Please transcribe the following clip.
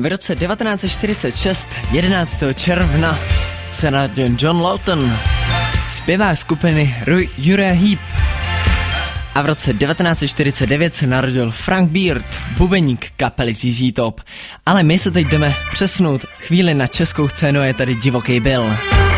V roce 1946, 11. června, se narodil John Lawton, zpěvák skupiny Uriah Heep. A v roce 1949 se narodil Frank Beard, bubeník kapely ZZ Top. Ale my se teď jdeme přesnout chvíli na českou scénu, je tady Divoký Bill.